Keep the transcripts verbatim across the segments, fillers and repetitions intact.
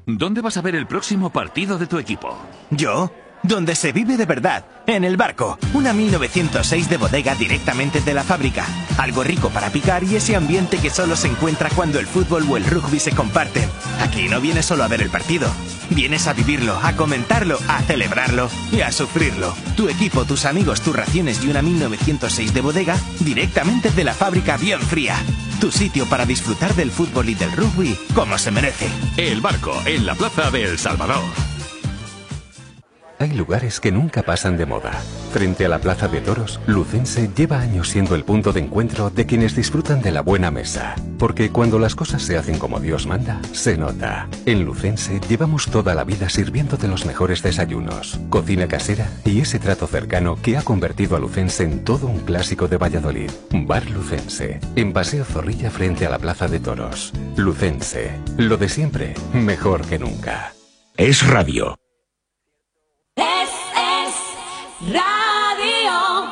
¿Dónde vas a ver el próximo partido de tu equipo? ¿Yo? Donde se vive de verdad, en El Barco. Una mil novecientos seis de bodega directamente de la fábrica. Algo rico para picar y ese ambiente que solo se encuentra cuando el fútbol o el rugby se comparten. Aquí no vienes solo a ver el partido. Vienes a vivirlo, a comentarlo, a celebrarlo y a sufrirlo. Tu equipo, tus amigos, tus raciones y una mil novecientos seis de bodega directamente de la fábrica bien fría. Tu sitio para disfrutar del fútbol y del rugby como se merece. El Barco, en la plaza de El Salvador. Hay lugares que nunca pasan de moda. Frente a la Plaza de Toros, Lucense lleva años siendo el punto de encuentro de quienes disfrutan de la buena mesa. Porque cuando las cosas se hacen como Dios manda, se nota. En Lucense llevamos toda la vida sirviéndote los mejores desayunos, cocina casera y ese trato cercano que ha convertido a Lucense en todo un clásico de Valladolid. Bar Lucense, en Paseo Zorrilla frente a la Plaza de Toros. Lucense, lo de siempre, mejor que nunca. Es radio. Es, es radio.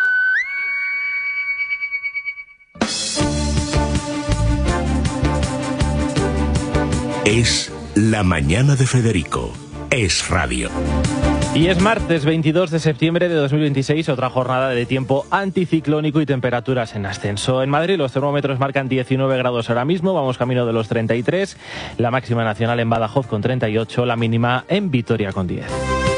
Es la mañana de Federico. Es radio. Y es martes veintidós de septiembre de dos mil veintiséis, otra jornada de tiempo anticiclónico y temperaturas en ascenso. En Madrid los termómetros marcan diecinueve grados ahora mismo, vamos camino de los treinta y tres, la máxima nacional en Badajoz con treinta y ocho, la mínima en Vitoria con diez.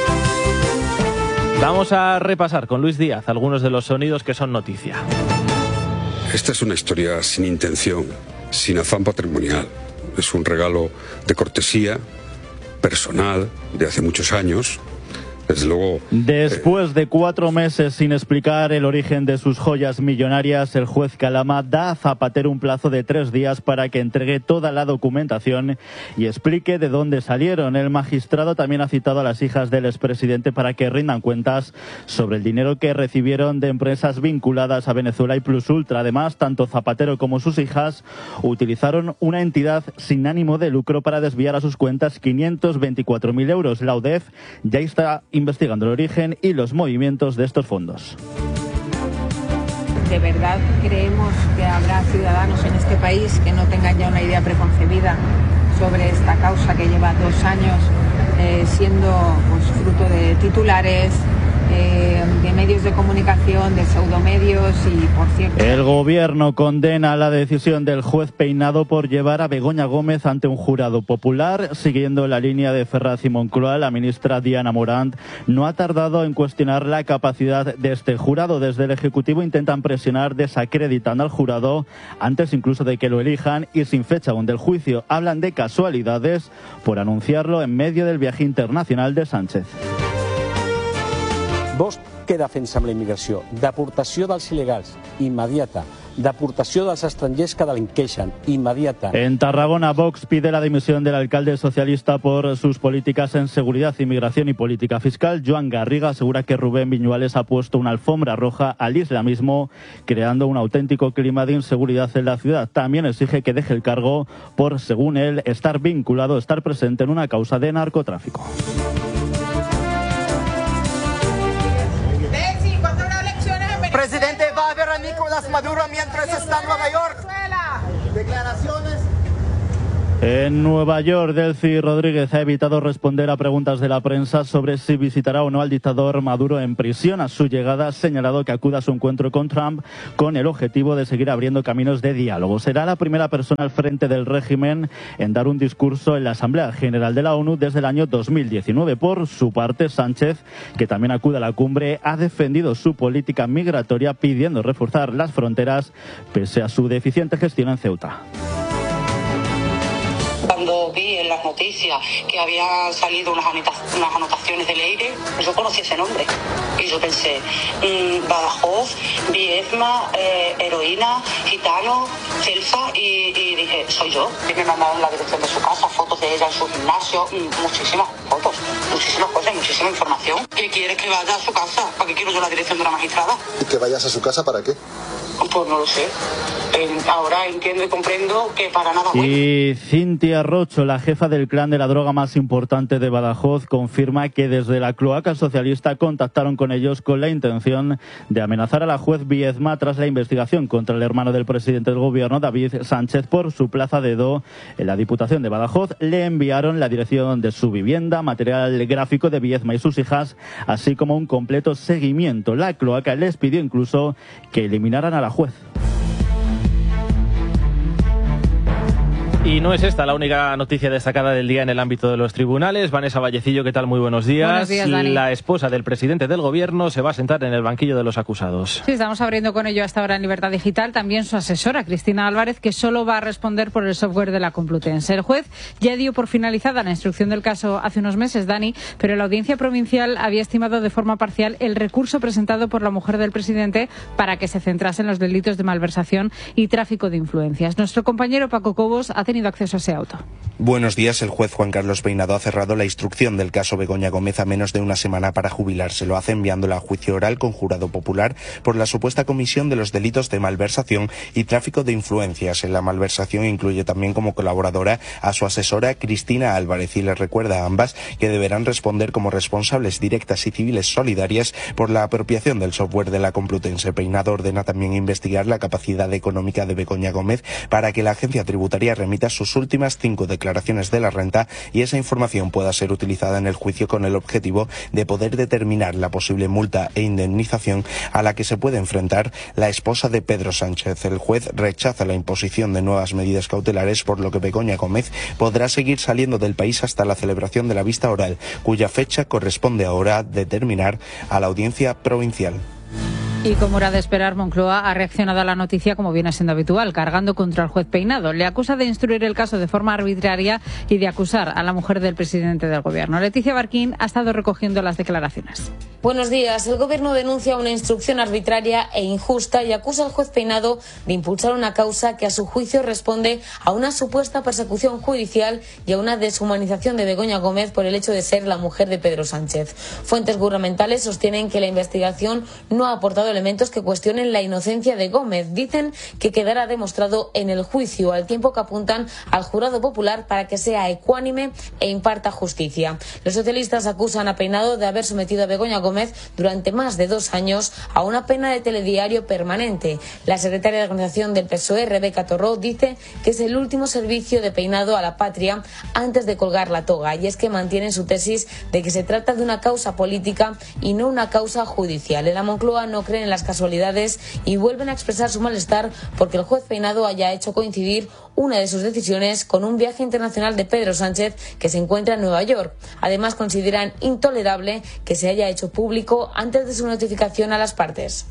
Vamos a repasar con Luis Díaz algunos de los sonidos que son noticia. Esta es una historia sin intención, sin afán patrimonial. Es un regalo de cortesía, personal, de hace muchos años. Desde luego, Después de cuatro meses sin explicar el origen de sus joyas millonarias, el juez Calama da a Zapatero un plazo de tres días para que entregue toda la documentación y explique de dónde salieron. El magistrado también ha citado a las hijas del expresidente para que rindan cuentas sobre el dinero que recibieron de empresas vinculadas a Venezuela y Plus Ultra. Además, tanto Zapatero como sus hijas utilizaron una entidad sin ánimo de lucro para desviar a sus cuentas quinientos veinticuatro mil euros. La U D E F ya está investigando el origen y los movimientos de estos fondos. ¿De verdad creemos que habrá ciudadanos en este país que no tengan ya una idea preconcebida sobre esta causa que lleva dos años eh, siendo pues, fruto de titulares, eh, de medios de comunicación, de pseudomedios y, por cierto... El gobierno condena la decisión del juez Peinado por llevar a Begoña Gómez ante un jurado popular. Siguiendo la línea de Ferraz y Moncloa, la ministra Diana Morant no ha tardado en cuestionar la capacidad de este jurado. Desde el Ejecutivo intentan presionar desacreditando al jurado antes incluso de que lo elijan y sin fecha aún del juicio. Hablan de casualidades por anunciarlo en medio del viaje internacional de Sánchez. Vox què defensa amb la immigració? Deportació dels il·legals, immediata. Deportació dels estrangers que delinqueixen, inmediata. En Tarragona, Vox pide la dimisión del alcalde socialista por sus políticas en seguridad, inmigración y política fiscal. Joan Garriga asegura que Rubén Viñuales ha puesto una alfombra roja al islamismo, creando un auténtico clima de inseguridad en la ciudad. También exige que deje el cargo por, según él, estar vinculado, estar presente en una causa de narcotráfico. Presidente va a ver a Nicolás Maduro mientras está en Nueva York. Declaraciones. En Nueva York, Delcy Rodríguez ha evitado responder a preguntas de la prensa sobre si visitará o no al dictador Maduro en prisión. A su llegada ha señalado que acuda a su encuentro con Trump con el objetivo de seguir abriendo caminos de diálogo. Será la primera persona al frente del régimen en dar un discurso en la Asamblea General de la ONU desde el año dos mil diecinueve. Por su parte, Sánchez, que también acude a la cumbre, ha defendido su política migratoria pidiendo reforzar las fronteras pese a su deficiente gestión en Ceuta. Cuando vi en las noticias que habían salido unas, anotaciones, unas anotaciones de Leire, yo conocí ese nombre y yo pensé, mmm, Badajoz, Viedma, eh, heroína, gitano, Celsa y, y dije, soy yo. Y me mandaron la dirección de su casa, fotos de ella en su gimnasio, muchísimas fotos, muchísimas cosas, muchísima información. ¿Qué quieres que vaya a su casa? ¿Para qué quiero yo la dirección de una magistrada? ¿Y que vayas a su casa para qué? Pues no lo sé. eh, ahora entiendo y comprendo que para nada bueno. Y Cintia Rocho, la jefa del clan de la droga más importante de Badajoz, confirma que desde la cloaca socialista contactaron con ellos con la intención de amenazar a la juez Viezma tras la investigación contra el hermano del presidente del gobierno, David Sánchez, por su plaza de do en la Diputación de Badajoz. Le enviaron la dirección de su vivienda, material gráfico de Viezma y sus hijas, así como un completo seguimiento. La cloaca les pidió incluso que eliminaran a la juez. Y no es esta la única noticia destacada del día en el ámbito de los tribunales. Vanessa Vallecillo, ¿qué tal? Muy buenos días. Buenos días, Dani. La esposa del presidente del gobierno se va a sentar en el banquillo de los acusados. Sí, estamos abriendo con ello hasta ahora en Libertad Digital. También su asesora, Cristina Álvarez, que solo va a responder por el software de la Complutense. El juez ya dio por finalizada la instrucción del caso hace unos meses, Dani, pero la Audiencia Provincial había estimado de forma parcial el recurso presentado por la mujer del presidente para que se centrase en los delitos de malversación y tráfico de influencias. Nuestro compañero Paco Cobos ha tenido acceso a ese auto. Buenos días. El juez Juan Carlos Peinado ha cerrado la instrucción del caso Begoña Gómez a menos de una semana para jubilarse. Lo hace enviándola a juicio oral con jurado popular por la supuesta comisión de los delitos de malversación y tráfico de influencias. En la malversación incluye también como colaboradora a su asesora Cristina Álvarez y les recuerda a ambas que deberán responder como responsables directas y civiles solidarias por la apropiación del software de la Complutense. Peinado ordena también investigar la capacidad económica de Begoña Gómez para que la agencia tributaria remita sus últimas cinco declaraciones de la renta y esa información pueda ser utilizada en el juicio con el objetivo de poder determinar la posible multa e indemnización a la que se puede enfrentar la esposa de Pedro Sánchez. El juez rechaza la imposición de nuevas medidas cautelares, por lo que Begoña Gómez podrá seguir saliendo del país hasta la celebración de la vista oral, cuya fecha corresponde ahora determinar a la Audiencia Provincial. Y como era de esperar, Moncloa ha reaccionado a la noticia como viene siendo habitual, cargando contra el juez Peinado. Le acusa de instruir el caso de forma arbitraria y de acusar a la mujer del presidente del gobierno. Leticia Barquín ha estado recogiendo las declaraciones. Buenos días. El gobierno denuncia una instrucción arbitraria e injusta y acusa al juez Peinado de impulsar una causa que a su juicio responde a una supuesta persecución judicial y a una deshumanización de Begoña Gómez por el hecho de ser la mujer de Pedro Sánchez. Fuentes gubernamentales sostienen que la investigación no ha aportado elementos que cuestionen la inocencia de Gómez. Dicen que quedará demostrado en el juicio, al tiempo que apuntan al jurado popular para que sea ecuánime e imparta justicia. Los socialistas acusan a Peinado de haber sometido a Begoña Gómez durante más de dos años a una pena de telediario permanente. La secretaria de Organización del P S O E, Rebeca Torró, dice que es el último servicio de Peinado a la patria antes de colgar la toga, y es que mantienen su tesis de que se trata de una causa política y no una causa judicial. En la Moncloa no creen en las casualidades y vuelven a expresar su malestar porque el juez Peinado haya hecho coincidir una de sus decisiones con un viaje internacional de Pedro Sánchez que se encuentra en Nueva York. Además, consideran intolerable que se haya hecho público antes de su notificación a las partes.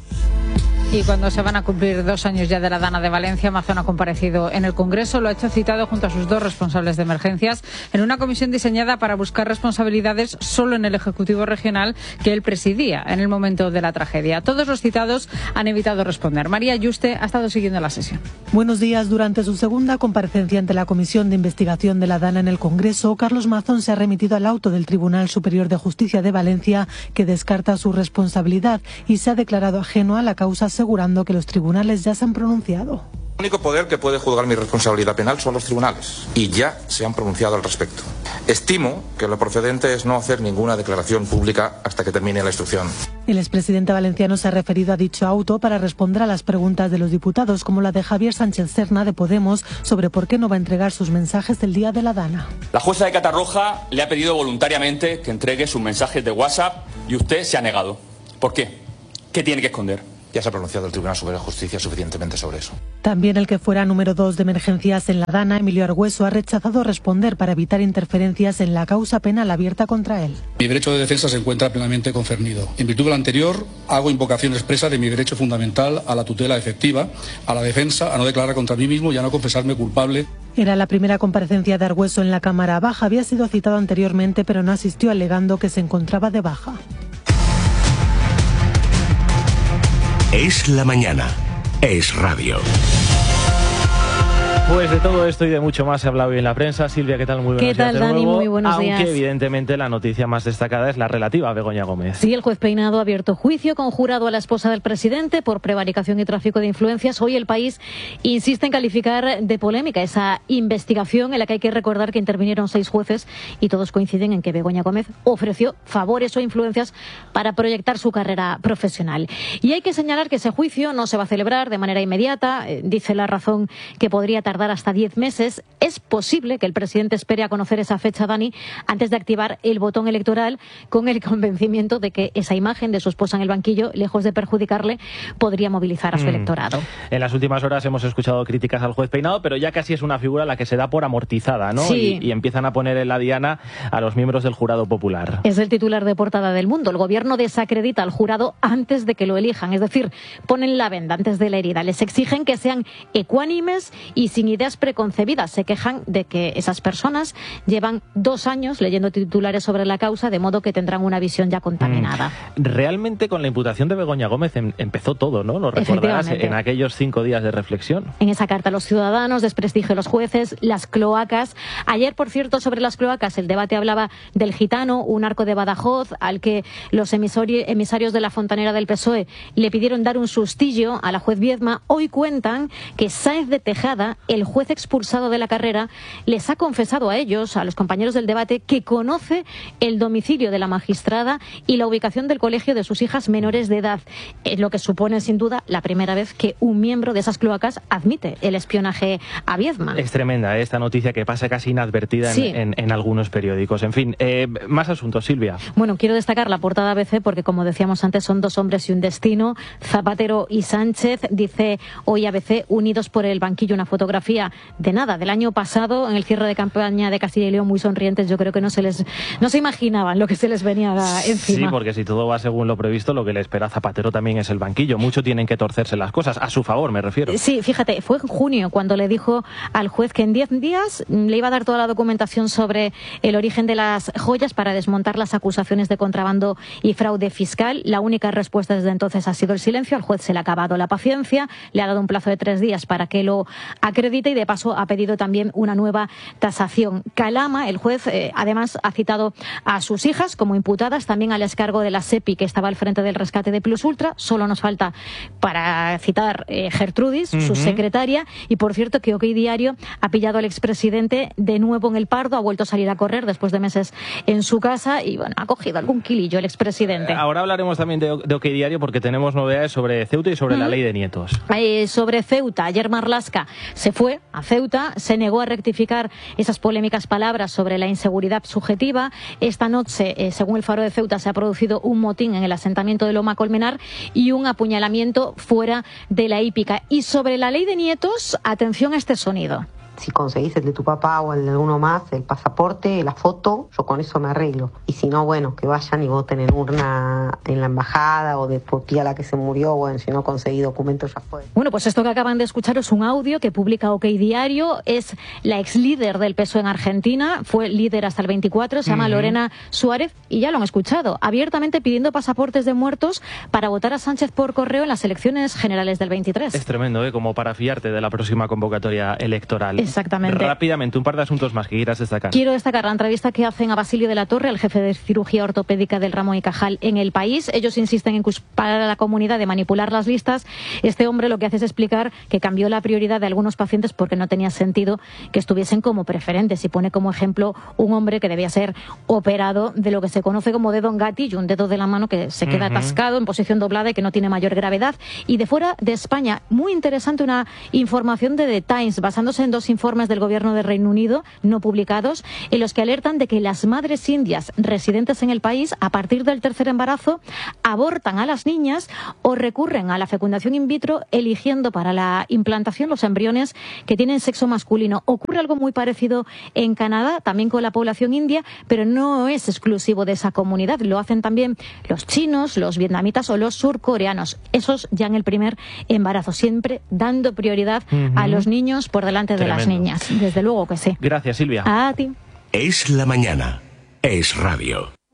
Y cuando se van a cumplir dos años ya de la Dana de Valencia, Mazón ha comparecido en el Congreso. Lo ha hecho citado junto a sus dos responsables de emergencias en una comisión diseñada para buscar responsabilidades solo en el Ejecutivo Regional que él presidía en el momento de la tragedia. Todos los citados han evitado responder. María Yuste ha estado siguiendo la sesión. Buenos días. Durante su segunda comparecencia ante la Comisión de Investigación de la Dana en el Congreso, Carlos Mazón se ha remitido al auto del Tribunal Superior de Justicia de Valencia que descarta su responsabilidad y se ha declarado ajeno a la causa, asegurando que los tribunales ya se han pronunciado. El único poder que puede juzgar mi responsabilidad penal son los tribunales y ya se han pronunciado al respecto. Estimo que lo procedente es no hacer ninguna declaración pública hasta que termine la instrucción. El expresidente valenciano se ha referido a dicho auto para responder a las preguntas de los diputados, como la de Javier Sánchez Serna de Podemos sobre por qué no va a entregar sus mensajes del día de la Dana. La jueza de Catarroja le ha pedido voluntariamente que entregue sus mensajes de WhatsApp y usted se ha negado. ¿Por qué? ¿Qué tiene que esconder? Ya se ha pronunciado el Tribunal Superior de Justicia suficientemente sobre eso. También el que fuera número dos de emergencias en la Dana, Emilio Argüeso, ha rechazado responder para evitar interferencias en la causa penal abierta contra él. Mi derecho de defensa se encuentra plenamente concernido. En virtud de lo anterior, hago invocación expresa de mi derecho fundamental a la tutela efectiva, a la defensa, a no declarar contra mí mismo y a no confesarme culpable. Era la primera comparecencia de Argüeso en la Cámara Baja. Había sido citado anteriormente, pero no asistió, alegando que se encontraba de baja. Es la mañana. Es radio. Pues de todo esto y de mucho más se ha hablado hoy en la prensa. Silvia, ¿qué tal? Muy buenos ¿Qué tal, días de Dani? nuevo. Muy buenos Aunque, días. evidentemente, la noticia más destacada es la relativa a Begoña Gómez. Sí, el juez Peinado ha abierto juicio conjurado a la esposa del presidente por prevaricación y tráfico de influencias. Hoy El País insiste en calificar de polémica esa investigación en la que hay que recordar que intervinieron seis jueces y todos coinciden en que Begoña Gómez ofreció favores o influencias para proyectar su carrera profesional. Y hay que señalar que ese juicio no se va a celebrar de manera inmediata. Eh, dice La Razón que podría tardar hasta diez meses. Es posible que el presidente espere a conocer esa fecha, Dani, antes de activar el botón electoral, con el convencimiento de que esa imagen de su esposa en el banquillo, lejos de perjudicarle, podría movilizar a su Mm. electorado. En las últimas horas hemos escuchado críticas al juez Peinado, pero ya casi es una figura a la que se da por amortizada, ¿no? Sí. Y, y empiezan a poner en la diana a los miembros del jurado popular. Es el titular de portada del Mundo. El gobierno desacredita al jurado antes de que lo elijan, es decir, ponen la venda antes de la herida. Les exigen que sean ecuánimes y sin ideas preconcebidas. Se quejan de que esas personas llevan dos años leyendo titulares sobre la causa, de modo que tendrán una visión ya contaminada. Realmente con la imputación de Begoña Gómez em- empezó todo, ¿no? Lo recordarás Efectivamente. en aquellos cinco días de reflexión. En esa carta a los ciudadanos, desprestigio a los jueces, las cloacas. Ayer, por cierto, sobre las cloacas, el debate hablaba del Gitano, un arco de Badajoz, al que los emisori- emisarios de la Fontanera del P S O E le pidieron dar un sustillo a la juez Viedma. Hoy cuentan que Sáenz de Tejada, el juez expulsado de la carrera, les ha confesado a ellos, a los compañeros del debate, que conoce el domicilio de la magistrada y la ubicación del colegio de sus hijas menores de edad. Es lo que supone, sin duda, la primera vez que un miembro de esas cloacas admite el espionaje a Viedma. Es tremenda ¿eh? esta noticia que pasa casi inadvertida en, Sí. en- en algunos periódicos. En fin, eh, más asuntos, Silvia. Bueno, quiero destacar la portada A B C porque, como decíamos antes, son dos hombres y un destino. Zapatero y Sánchez, dice hoy A B C, unidos por el banquillo, una fotografía de nada, del año pasado, en el cierre de campaña de Castilla y León, muy sonrientes. Yo creo que no se les no se imaginaban lo que se les venía encima. Sí, porque si todo va según lo previsto, lo que le espera a Zapatero también es el banquillo. Mucho tienen que torcerse las cosas, a su favor me refiero. Sí, fíjate, fue en junio cuando le dijo al juez que en diez días le iba a dar toda la documentación sobre el origen de las joyas para desmontar las acusaciones de contrabando y fraude fiscal. La única respuesta desde entonces ha sido el silencio. Al juez se le ha acabado la paciencia, le ha dado un plazo de tres días para que lo acredite y, de paso, ha pedido también una nueva tasación. Calama, el juez, eh, además ha citado a sus hijas como imputadas, también al excargo de la SEPI, que estaba al frente del rescate de Plus Ultra. Solo nos falta para citar eh, Gertrudis, Ujú. su secretaria. Y, por cierto, que OK Diario ha pillado al expresidente de nuevo en el Pardo, ha vuelto a salir a correr después de meses en su casa y, bueno, ha cogido algún kilillo el expresidente. Ahora hablaremos también de, de OK Diario porque tenemos novedades sobre Ceuta y sobre la ley de nietos. Eh, sobre Ceuta, ayer Marlaska se fue a Ceuta, se negó a rectificar esas polémicas palabras sobre la inseguridad subjetiva. Esta noche, eh, según el Faro de Ceuta, se ha producido un motín en el asentamiento de Loma Colmenar y un apuñalamiento fuera de la hípica. Y sobre la ley de nietos, atención a este sonido. Si conseguís el de tu papá o el de alguno más, el pasaporte, la foto, yo con eso me arreglo. Y si no, bueno, que vayan y voten en urna en la embajada o de tu tía la que se murió. Bueno, si no conseguí documentos ya fue. Bueno, pues esto que acaban de escuchar es un audio que publica OK Diario. Es la ex líder del P S O E en Argentina, fue líder hasta el veinticuatro, se llama Ujú. Lorena Suárez, y ya lo han escuchado, abiertamente pidiendo pasaportes de muertos para votar a Sánchez por correo en las elecciones generales del veintitrés. Es tremendo, ¿eh? Como para fiarte de la próxima convocatoria electoral. Exactamente. Rápidamente, un par de asuntos más que quieras destacar. Quiero destacar la entrevista que hacen a Basilio de la Torre, el jefe de cirugía ortopédica del Ramo y Cajal en El País. Ellos insisten en culpar a la comunidad de manipular las listas. Este hombre lo que hace es explicar que cambió la prioridad de algunos pacientes porque no tenía sentido que estuviesen como preferentes, y pone como ejemplo un hombre que debía ser operado de lo que se conoce como dedo en gatillo, un dedo de la mano que se queda Ujú. atascado en posición doblada y que no tiene mayor gravedad. Y de fuera de España, muy interesante, una información de The Times, basándose en dos informes del gobierno de Reino Unido no publicados, en los que alertan de que las madres indias residentes en el país, a partir del tercer embarazo, abortan a las niñas o recurren a la fecundación in vitro, eligiendo para la implantación los embriones que tienen sexo masculino. Ocurre algo muy parecido en Canadá, también con la población india, pero no es exclusivo de esa comunidad. Lo hacen también los chinos, los vietnamitas o los surcoreanos. Esos ya en el primer embarazo, siempre dando prioridad Ujú. a los niños por delante de las Tremendo. niñas. Desde luego que sí. Gracias, Silvia. A ti. Es la mañana. Es radio.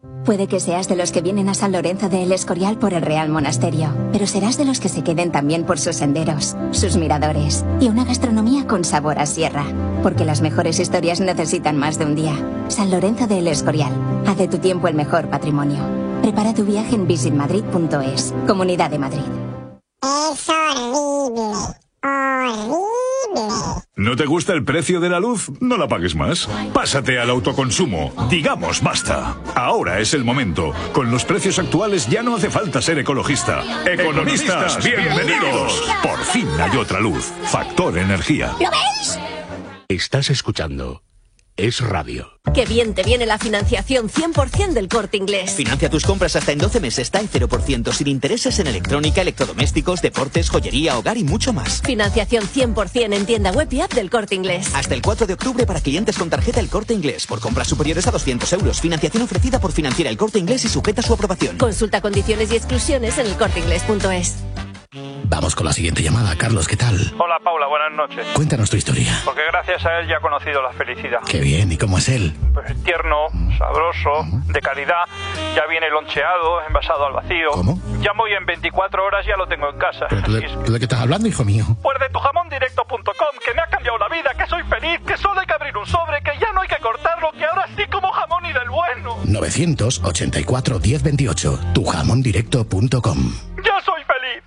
Puede que seas de los que vienen a San Lorenzo de El Escorial por el Real Monasterio, pero serás de los que se queden también por sus senderos, sus miradores y una gastronomía con sabor a sierra. Porque las mejores historias necesitan más de un día. San Lorenzo de El Escorial. Haz de tu tiempo el mejor patrimonio. Prepara tu viaje en visit madrid punto es. Comunidad de Madrid. Es horrible. Horrible. ¿No te gusta el precio de la luz? No la pagues más. Pásate al autoconsumo. Digamos basta. Ahora es el momento. Con los precios actuales ya no hace falta ser ecologista. Economistas, bienvenidos. Por fin hay otra luz. Factor Energía. ¿Lo veis? Estás escuchando Es Radio. Qué bien te viene la financiación cien por ciento del Corte Inglés. Financia tus compras hasta en doce meses, TAE cero por ciento, sin intereses en electrónica, electrodomésticos, deportes, joyería, hogar y mucho más. Financiación cien por ciento en tienda web y app del Corte Inglés. Hasta el cuatro de octubre para clientes con tarjeta El Corte Inglés. Por compras superiores a doscientos euros. Financiación ofrecida por Financiera El Corte Inglés y sujeta a su aprobación. Consulta condiciones y exclusiones en el corte inglés punto es. Vamos con la siguiente llamada. Carlos, ¿qué tal? Hola, Paula, buenas noches. Cuéntanos tu historia. Porque gracias a él ya he conocido la felicidad. Qué bien, ¿y cómo es él? Pues tierno, sabroso, de calidad, ya viene loncheado, envasado al vacío. ¿Cómo? Llamo y en veinticuatro horas ya lo tengo en casa. ¿Pero tú de, tú de qué estás hablando, hijo mío? Pues de tu jamón directo punto com, que me ha cambiado la vida, que soy feliz, que solo hay que abrir un sobre, que ya no hay que cortarlo, que ahora sí como jamón y del bueno. novecientos ochenta y cuatro diez veintiocho, tu jamón directo punto com. ¡Yo soy feliz!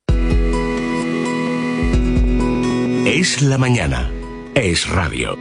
Es la mañana. Es Radio.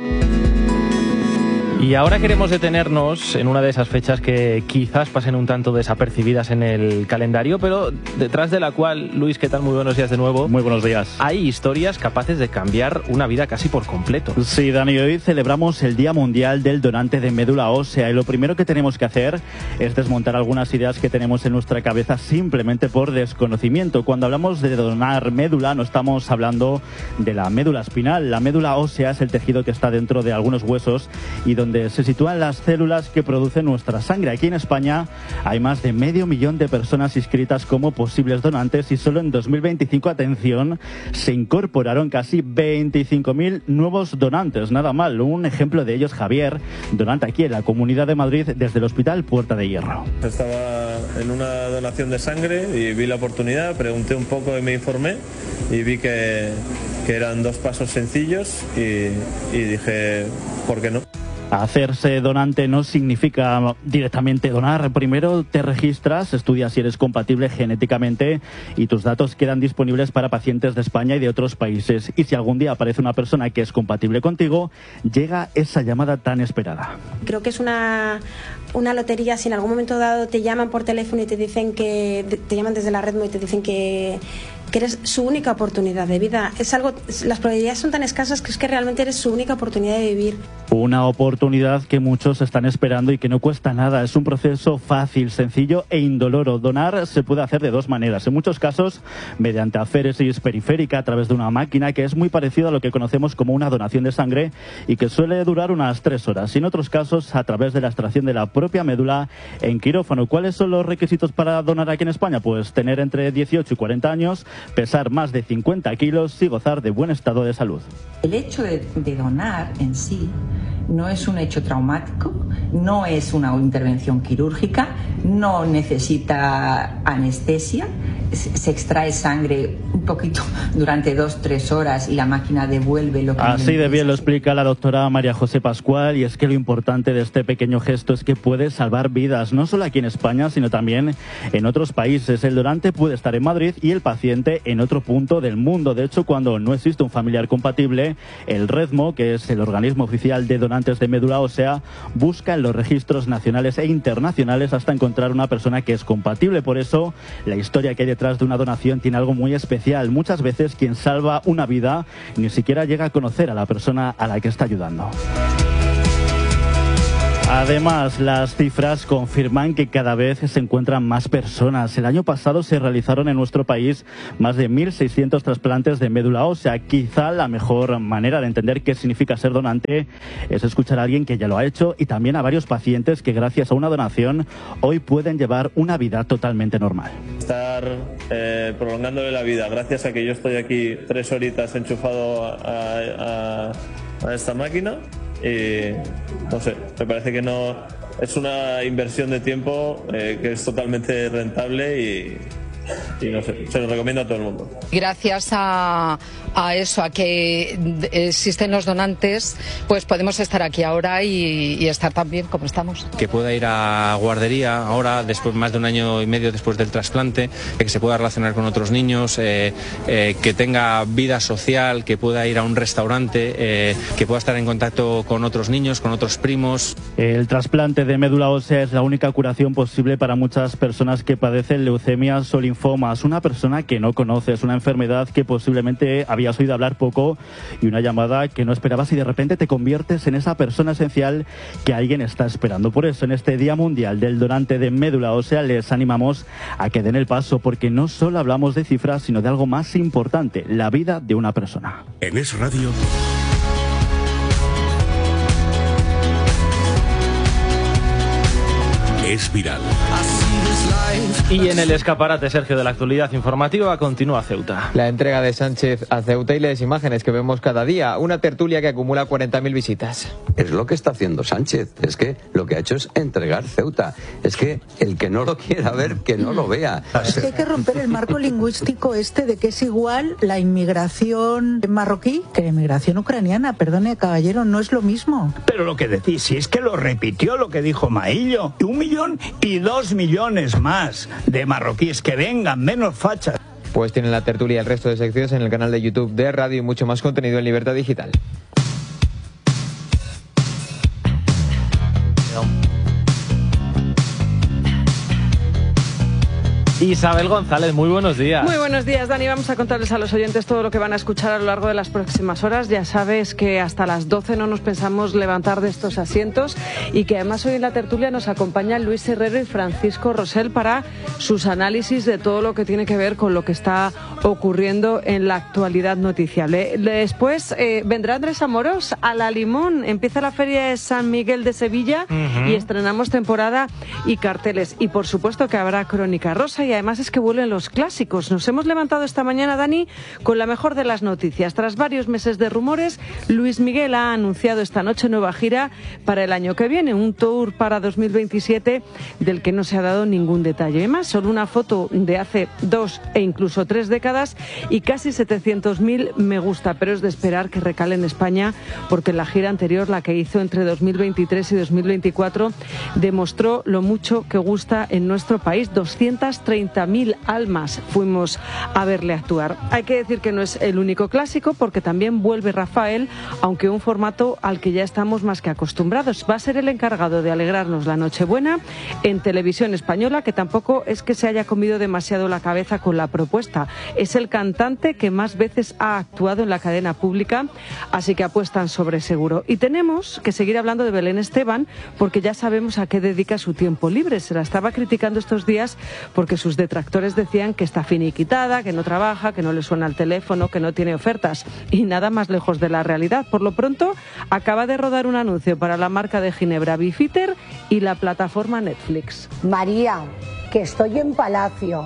Y ahora queremos detenernos en una de esas fechas que quizás pasen un tanto desapercibidas en el calendario, pero detrás de la cual, Luis, ¿qué tal? Muy buenos días de nuevo. Muy buenos días. Hay historias capaces de cambiar una vida casi por completo. Sí, Dani, hoy celebramos el Día Mundial del Donante de Médula Ósea y lo primero que tenemos que hacer es desmontar algunas ideas que tenemos en nuestra cabeza simplemente por desconocimiento. Cuando hablamos de donar médula no estamos hablando de la médula espinal. La médula ósea es el tejido que está dentro de algunos huesos y donde donde se sitúan las células que producen nuestra sangre. Aquí en España hay más de medio millón de personas inscritas como posibles donantes y solo en dos mil veinticinco, atención, se incorporaron casi veinticinco mil nuevos donantes. Nada mal. Un ejemplo de ellos, Javier, donante aquí en la Comunidad de Madrid desde el Hospital Puerta de Hierro. Estaba en una donación de sangre y vi la oportunidad, pregunté un poco y me informé y vi que, que eran dos pasos sencillos y, y dije, ¿por qué no? Hacerse donante no significa directamente donar. Primero te registras, estudias si eres compatible genéticamente y tus datos quedan disponibles para pacientes de España y de otros países. Y si algún día aparece una persona que es compatible contigo, llega esa llamada tan esperada. Creo que es una, una lotería. Si en algún momento dado te llaman por teléfono y te dicen que te llaman desde la Redmo y te dicen que que eres su única oportunidad de vida. Es algo, las probabilidades son tan escasas que es que realmente eres su única oportunidad de vivir. Una oportunidad que muchos están esperando y que no cuesta nada. Es un proceso fácil, sencillo e indoloro. Donar se puede hacer de dos maneras. En muchos casos, mediante aféresis periférica a través de una máquina que es muy parecido a lo que conocemos como una donación de sangre y que suele durar unas tres horas. Y en otros casos, a través de la extracción de la propia médula en quirófano. ¿Cuáles son los requisitos para donar aquí en España? Pues tener entre dieciocho y cuarenta años, pesar más de cincuenta kilos y gozar de buen estado de salud. El hecho de, de donar en sí no es un hecho traumático, no es una intervención quirúrgica, no necesita anestesia, se extrae sangre un poquito durante dos, tres horas y la máquina devuelve lo que... Así de bien lo explica la doctora María José Pascual, y es que lo importante de este pequeño gesto es que puede salvar vidas, no solo aquí en España, sino también en otros países. El donante puede estar en Madrid y el paciente en otro punto del mundo. De hecho, cuando no existe un familiar compatible, el Redmo, que es el organismo oficial de donantes de médula ósea, busca en los registros nacionales e internacionales hasta encontrar una persona que es compatible. Por eso, la historia que hay detrás de una donación tiene algo muy especial. Muchas veces quien salva una vida ni siquiera llega a conocer a la persona a la que está ayudando. Además, las cifras confirman que cada vez se encuentran más personas. El año pasado se realizaron en nuestro país más de mil seiscientos trasplantes de médula ósea. Quizá la mejor manera de entender qué significa ser donante es escuchar a alguien que ya lo ha hecho y también a varios pacientes que gracias a una donación hoy pueden llevar una vida totalmente normal. Estar eh, prolongándole la vida gracias a que yo estoy aquí tres horitas enchufado a, a, a esta máquina. y no sé, me parece que no es una inversión de tiempo eh, que es totalmente rentable y, y no sé, se lo recomiendo a todo el mundo. Gracias a, a eso, a que existen los donantes, pues podemos estar aquí ahora y, y estar tan bien como estamos. Que pueda ir a guardería ahora, después más de un año y medio después del trasplante, que se pueda relacionar con otros niños, eh, eh, que tenga vida social, que pueda ir a un restaurante, eh, que pueda estar en contacto con otros niños, con otros primos. El trasplante de médula ósea es la única curación posible para muchas personas que padecen leucemias o linfomas. Una persona que no conoces, una enfermedad que posiblemente habías oído hablar poco y una llamada que no esperabas y de repente te conviertes en esa persona esencial que alguien está esperando. Por eso en este Día Mundial del Donante de Médula Ósea les animamos a que den el paso, porque no solo hablamos de cifras sino de algo más importante, la vida de una persona. En Es Radio. Es viral. Y en el escaparate, Sergio, de la actualidad informativa, continúa Ceuta. La entrega de Sánchez a Ceuta y las imágenes que vemos cada día. Una tertulia que acumula cuarenta mil visitas. Es lo que está haciendo Sánchez. Es que lo que ha hecho es entregar Ceuta. Es que el que no lo quiera ver, que no lo vea. Es que hay que romper el marco lingüístico este de que es igual la inmigración marroquí que la inmigración ucraniana. Perdone, caballero, no es lo mismo. Pero lo que decís, si es que lo repitió lo que dijo Maillo. Un millón y dos millones más de marroquíes, que vengan, menos fachas. Pues tienen la tertulia y el resto de secciones en el canal de YouTube de Radio y mucho más contenido en Libertad Digital. Isabel González, muy buenos días. Muy buenos días, Dani. Vamos a contarles a los oyentes todo lo que van a escuchar a lo largo de las próximas horas. Ya sabes que hasta las doce no nos pensamos levantar de estos asientos y que además hoy en la tertulia nos acompañan Luis Herrero y Francisco Rosell para sus análisis de todo lo que tiene que ver con lo que está ocurriendo en la actualidad noticiable. Después eh, vendrá Andrés Amorós a La Limón. Empieza la Feria de San Miguel de Sevilla uh-huh. y estrenamos temporada y carteles. Y por supuesto que habrá Crónica Rosa. Y además es que vuelven los clásicos. Nos hemos levantado esta mañana, Dani, con la mejor de las noticias. Tras varios meses de rumores, Luis Miguel ha anunciado esta noche nueva gira para el año que viene, un tour para dos mil veintisiete del que no se ha dado ningún detalle. Además, solo una foto de hace dos e incluso tres décadas y casi setecientos mil me gusta, pero es de esperar que recale en España, porque la gira anterior, la que hizo entre dos mil veintitrés y dos mil veinticuatro, demostró lo mucho que gusta en nuestro país. doscientas treinta mil almas fuimos a verle actuar. Hay que decir que no es el único clásico, porque también vuelve Rafael, aunque un formato al que ya estamos más que acostumbrados. Va a ser el encargado de alegrarnos la Nochebuena en Televisión Española, que tampoco es que se haya comido demasiado la cabeza con la propuesta. Es el cantante que más veces ha actuado en la cadena pública, así que apuestan sobre seguro. Y tenemos que seguir hablando de Belén Esteban, porque ya sabemos a qué dedica su tiempo libre. Se la estaba criticando estos días porque sus detractores decían que está finiquitada, que no trabaja, que no le suena el teléfono, que no tiene ofertas, y nada más lejos de la realidad. Por lo pronto, acaba de rodar un anuncio para la marca de Ginebra Bifitter y la plataforma Netflix. María, que estoy en Palacio.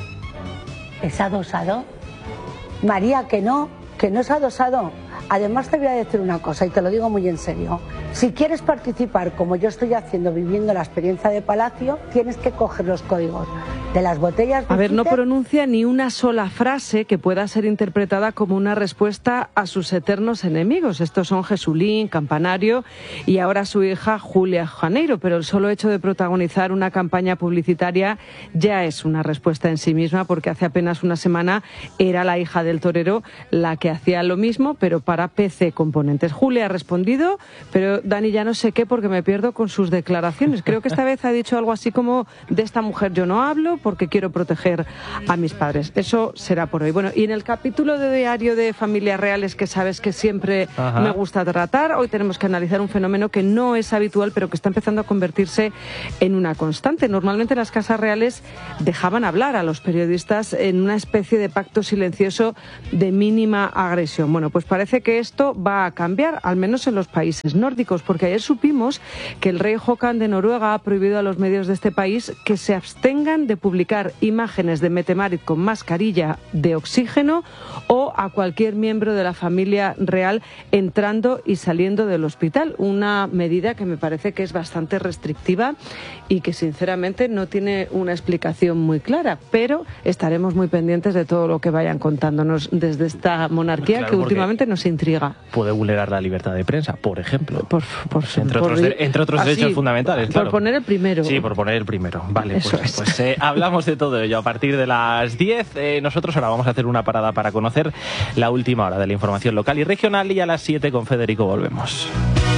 ¿Es adosado? María, que no, que no es adosado. Además te voy a decir una cosa y te lo digo muy en serio. Si quieres participar como yo estoy haciendo, viviendo la experiencia de Palacio, tienes que coger los códigos de las botellas. A ver, no pronuncia ni una sola frase que pueda ser interpretada como una respuesta a sus eternos enemigos. Estos son Jesulín, Campanario y ahora su hija Julia Janeiro. Pero el solo hecho de protagonizar una campaña publicitaria ya es una respuesta en sí misma, porque hace apenas una semana era la hija del torero la que hacía lo mismo, pero para P C Componentes. Julia ha respondido, pero Dani, ya no sé qué, porque me pierdo con sus declaraciones. Creo que esta vez ha dicho algo así como: de esta mujer yo no hablo porque quiero proteger a mis padres. Eso será por hoy. Bueno, y en el capítulo de Diario de Familias Reales, que sabes que siempre Ajá. me gusta tratar, hoy tenemos que analizar un fenómeno que no es habitual, pero que está empezando a convertirse en una constante. Normalmente las casas reales dejaban hablar a los periodistas en una especie de pacto silencioso de mínima agresión. Bueno, pues parece que esto va a cambiar, al menos en los países nórdicos. políticos, porque ayer supimos que el rey Håkon de Noruega ha prohibido a los medios de este país que se abstengan de publicar imágenes de Mette-Marit con mascarilla de oxígeno o a cualquier miembro de la familia real entrando y saliendo del hospital. Una medida que me parece que es bastante restrictiva y que sinceramente no tiene una explicación muy clara, pero estaremos muy pendientes de todo lo que vayan contándonos desde esta monarquía, claro, que últimamente nos intriga. Puede vulnerar la libertad de prensa, por ejemplo. Por, por, entre, por, otros, de, entre otros así, derechos fundamentales, claro. Por poner el primero. Sí, por poner el primero. Vale, Eso pues, es. pues eh, hablamos de todo ello a partir de las diez. Eh, nosotros ahora vamos a hacer una parada para conocer la última hora de la información local y regional, y a las siete con Federico volvemos.